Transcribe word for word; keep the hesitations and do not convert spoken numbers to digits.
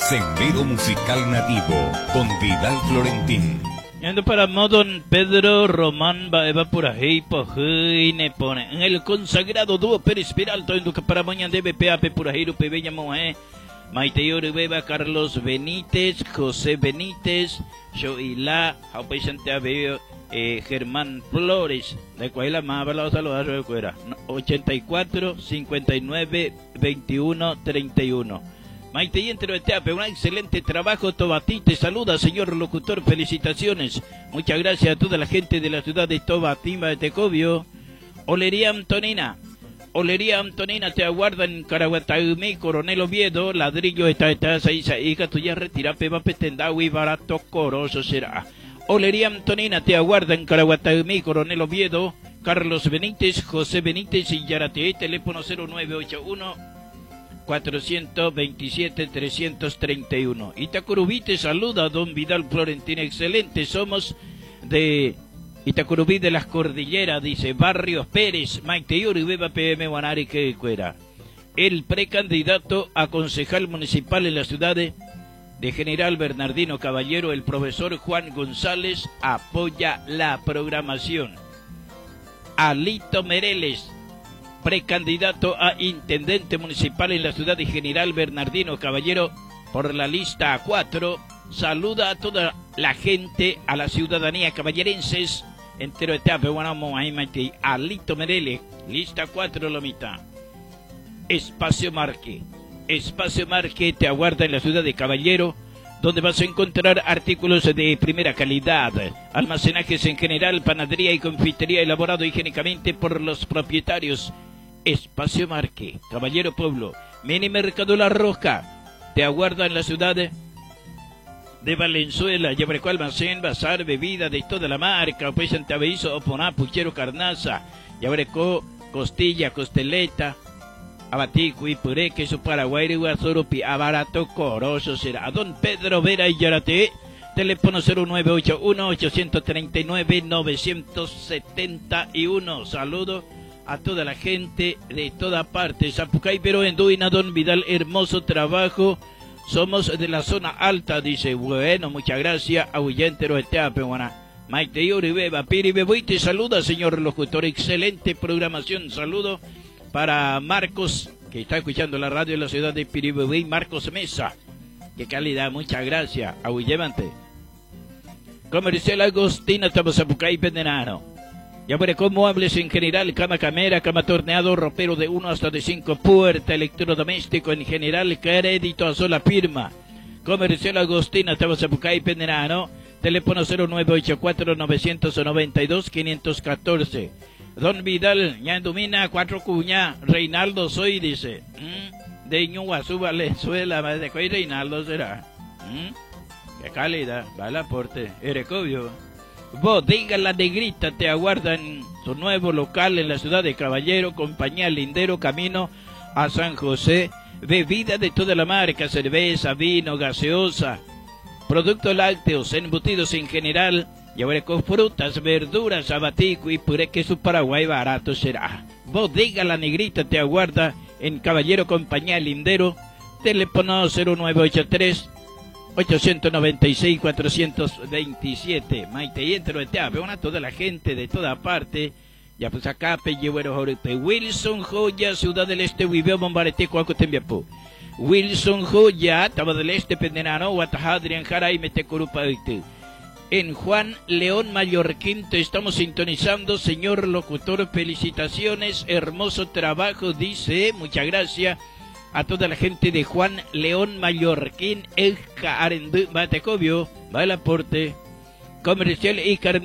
Sendero Musical Nativo con Vidal Florentín. Yendo para Modon Pedro Román Baeva por ahí, Pojine pone en el consagrado dúo Pérez Peralta, en que para mañana debe Peape por ahí, Rupe Bella Moe, Maite Beba, Carlos Benítez, José Benítez, Joila, Jaupe Santiago, eh, Germán Flores, de Coahuila, más hablado saludar de Cuera, ochenta y cuatro, cincuenta y nueve, veintiuno, treinta y uno. Maite y Entero de Teape, un excelente trabajo, Tobatí, te saluda, señor locutor, felicitaciones. Muchas gracias a toda la gente de la ciudad de Tobatimba de Tecobio. Olería Antonina, Olería Antonina, te aguarda en Caraguataumí, Coronel Oviedo, ladrillo esta esta esa hija tuya retira peba petendawi barato coroso será. Olería Antonina, te aguarda en Caraguataumí, Coronel Oviedo, Carlos Benítez, José Benítez y Yarate, teléfono cero nueve ocho uno, cuatrocientos veintisiete, trescientos treinta y uno. Itacurubí te saluda, don Vidal Florentín, excelente, somos de Itacurubí de las Cordilleras, dice Barrios Pérez, Maite Beba P M Guanari que cuera. El precandidato a concejal municipal en la ciudad de, de General Bernardino Caballero, el profesor Juan González, apoya la programación. Alito Mereles, precandidato a intendente municipal en la ciudad de General Bernardino Caballero por la lista A cuatro, saluda a toda la gente, a la ciudadanía caballerenses, entero de Teape, Guanamo, Aimati, Alito Merele, lista cuatro, Lomita. Espacio Marque, Espacio Marque te aguarda en la ciudad de Caballero, donde vas a encontrar artículos de primera calidad, almacenajes en general, panadería y confitería elaborado higiénicamente por los propietarios. Espacio Marque, Caballero Pueblo, Mini Mercado La Roca, te aguarda en la ciudad de, de Valenzuela, Yabrecó Almacén, Bazar, bebida de toda la marca, pues Santabeízo, Oponá, Puchero, Carnaza, Yabrecó, Costilla, Costeleta, Abatico y Puré, queso Paraguay, Guazurupi, Abarato, Coroso será. Don Pedro Vera y Yarate, teléfono cero nueve ocho uno, ocho tres nueve, nueve siete uno. Saludo a toda la gente de toda parte. Zapucay, pero en Duina, don Vidal, hermoso trabajo. Somos de la zona alta, dice. Bueno, muchas gracias. Ahuyentero de Teape, Guaná. Maite Beba, Piri Beboy, te saluda, señor locutor. Excelente programación. Saludo para Marcos, que está escuchando la radio de la ciudad de Piribebuy, Marcos Mesa. Qué calidad, muchas gracias. Ahuyevante. Comercial Agostina, estamos a Bucay Pendenano. Ya veré cómo hables en general, cama camera, cama torneado, ropero de uno hasta de cinco, puerta, electrodoméstico en general, crédito a sola firma. Comercial Agostina, estamos a Bucay Pendenano. Teléfono cero nueve ocho cuatro, nueve nueve dos, cinco uno cuatro. Don Vidal, Ñandumina, Cuatro Cuña, Reinaldo soy, dice. ¿Mm? De Ñuguazú, Valenzuela, ¿de cuál Reinaldo será? ¿Mm? Qué calidad, va el aporte. Erecobio. Bodega La Negrita te aguarda en su nuevo local en la ciudad de Caballero, compañía Lindero, camino a San José. Bebida de toda la marca, cerveza, vino, gaseosa, productos lácteos, embutidos en general. Y ahora con frutas, verduras, abatico y puré, queso Paraguay barato será. Bodega La Negrita te aguarda en Caballero, compañía Lindero. Teléfono cero nueve ocho tres, ocho nueve seis, cuatro dos siete. Maite y Entero de Teape, a toda la gente de toda parte. Ya pues acá, Pellehuero, Jorepe. Wilson Joya, Ciudad del Este, Viveo, Bombarete, Cuaco, Tembiapú. Wilson Joya, Taba del Este, Pendenano, Guatajadrian, Jaray, Metecurupa, en Juan León Mallorquín te estamos sintonizando, señor locutor, felicitaciones, hermoso trabajo, dice, muchas gracias a toda la gente de Juan León Mallorquín, el Arendú, Batecobio, va el aporte comercial y